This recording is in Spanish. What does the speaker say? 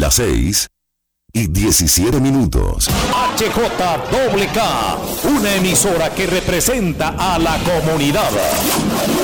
Las 6:17. HJWK, una emisora que representa a la comunidad.